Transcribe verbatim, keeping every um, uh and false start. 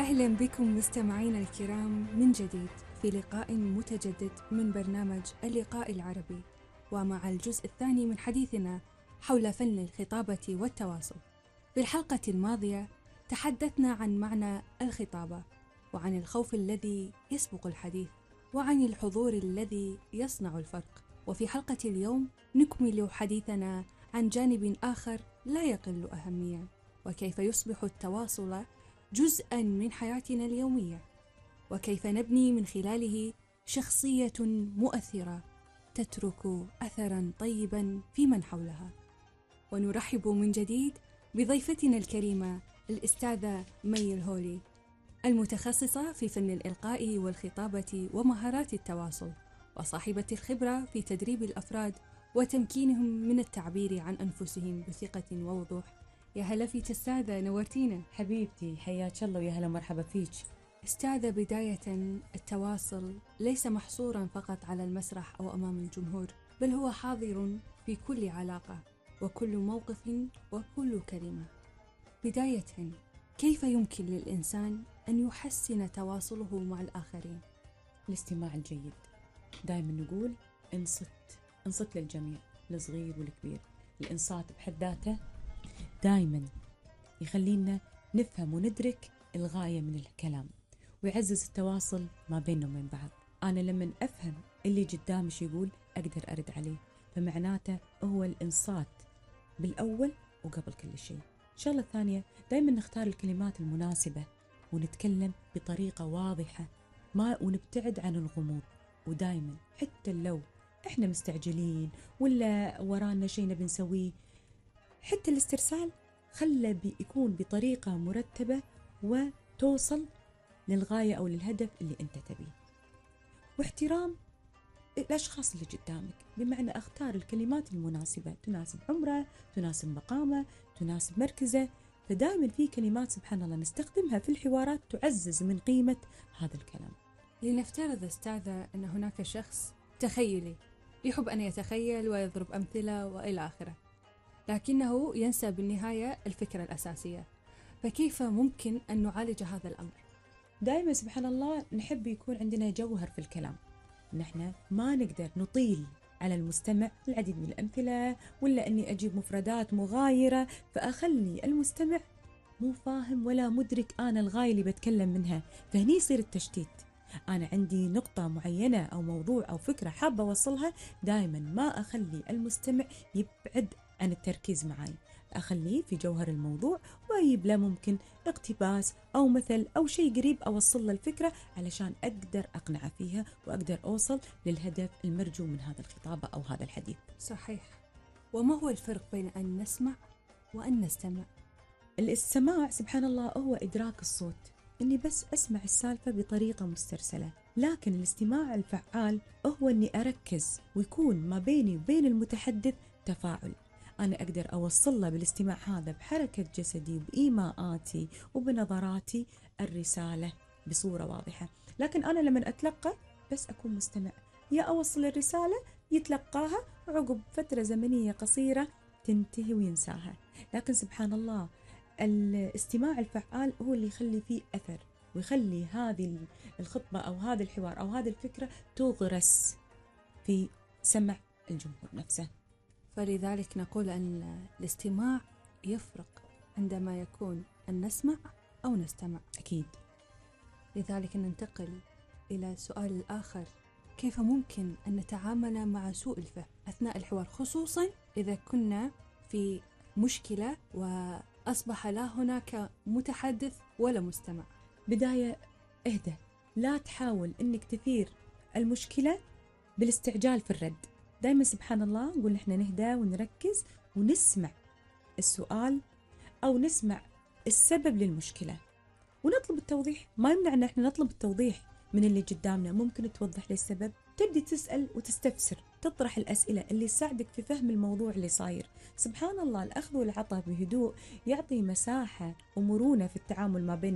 أهلا بكم مستمعينا الكرام من جديد في لقاء متجدد من برنامج اللقاء العربي، ومع الجزء الثاني من حديثنا حول فن الخطابة والتواصل. في الحلقة الماضية تحدثنا عن معنى الخطابة، وعن الخوف الذي يسبق الحديث، وعن الحضور الذي يصنع الفرق. وفي حلقة اليوم نكمل حديثنا عن جانب آخر لا يقل أهمية، وكيف يصبح التواصل جزءاً من حياتنا اليومية، وكيف نبني من خلاله شخصية مؤثرة تترك أثراً طيباً في من حولها. ونرحب من جديد بضيفتنا الكريمة الأستاذة مي الهولي، المتخصصة في فن الإلقاء والخطابة ومهارات التواصل، وصاحبة الخبرة في تدريب الأفراد وتمكينهم من التعبير عن أنفسهم بثقة ووضوح. يا هلا فيك أستاذة، نورتينا. حبيبتي حياك الله ويا هلا مرحبا فيك. أستاذة، بداية التواصل ليس محصورا فقط على المسرح أو أمام الجمهور، بل هو حاضر في كل علاقة وكل موقف وكل كلمة. بداية، كيف يمكن للإنسان أن يحسن تواصله مع الآخرين؟ الاستماع الجيد. دائما نقول انصت انصت للجميع، الصغير والكبير. الإنصات بحد ذاته دائما يخلينا نفهم وندرك الغاية من الكلام، ويعزز التواصل ما بيننا وبين بعض. أنا لما أفهم اللي قدامي شو يقول أقدر أرد عليه، فمعناته هو الإنصات بالأول وقبل كل شيء. الشغلة الثانية، دائما نختار الكلمات المناسبة ونتكلم بطريقة واضحة ما ونبتعد عن الغموض. ودائما حتى لو إحنا مستعجلين ولا ورانا شيء نبي نسويه، حتى الاسترسال خلى بيكون بطريقة مرتبة وتوصل للغاية أو للهدف اللي أنت تبيه. واحترام الأشخاص اللي قدامك، بمعنى أختار الكلمات المناسبة، تناسب عمره، تناسب مقامه، تناسب مركزه. فدائما في كلمات سبحان الله نستخدمها في الحوارات تعزز من قيمة هذا الكلام. لنفترض أستاذة أن هناك شخص تخيلي يحب أن يتخيل ويضرب أمثلة وإلى آخره، لكنه ينسى بالنهاية الفكرة الأساسية، فكيف ممكن أن نعالج هذا الأمر؟ دائما سبحان الله نحب يكون عندنا جوهر في الكلام، نحن ما نقدر نطيل على المستمع العديد من الأمثلة، ولا أني أجيب مفردات مغايرة فأخلي المستمع مو فاهم ولا مدرك أنا الغاية اللي بتكلم منها، فهني يصير التشتيت. أنا عندي نقطة معينة أو موضوع أو فكرة حابة أوصلها، دائما ما أخلي المستمع يبعد عن التركيز معي، أخليه في جوهر الموضوع وأجيب له ممكن اقتباس أو مثل أو شيء قريب أوصل له الفكرة علشان أقدر أقنع فيها وأقدر أوصل للهدف المرجو من هذا الخطابة أو هذا الحديث. صحيح. وما هو الفرق بين أن نسمع وأن نستمع؟ الاستماع سبحان الله هو إدراك الصوت، إني بس أسمع السالفة بطريقة مسترسلة، لكن الاستماع الفعال هو إني أركز ويكون ما بيني وبين المتحدث تفاعل. أنا أقدر أوصل له بالاستماع هذا بحركة جسدي وبإيماءاتي وبنظراتي الرسالة بصورة واضحة. لكن أنا لما أتلقى بس أكون مستمع، يا أوصل الرسالة يتلقاها وعقب فترة زمنية قصيرة تنتهي وينساها. لكن سبحان الله الاستماع الفعال هو اللي يخلي فيه أثر، ويخلي هذه الخطبة أو هذا الحوار أو هذه الفكرة تغرس في سمع الجمهور نفسه. فلذلك نقول أن الاستماع يفرق عندما يكون أن نسمع أو نستمع. أكيد. لذلك ننتقل إلى السؤال الآخر، كيف ممكن أن نتعامل مع سوء الفهم أثناء الحوار، خصوصا إذا كنا في مشكلة وأصبح لا هناك متحدث ولا مستمع؟ بداية اهدى، لا تحاول أنك تثير المشكلة بالاستعجال في الرد. دائما سبحان الله نقول نحن نهدى ونركز ونسمع السؤال أو نسمع السبب للمشكلة ونطلب التوضيح. ما يمنع أن احنا نطلب التوضيح من اللي قدامنا، ممكن توضح لي السبب، تبدي تسأل وتستفسر، تطرح الأسئلة اللي تساعدك في فهم الموضوع اللي صاير. سبحان الله الأخذ والعطاء بهدوء يعطي مساحة ومرونة في التعامل ما بين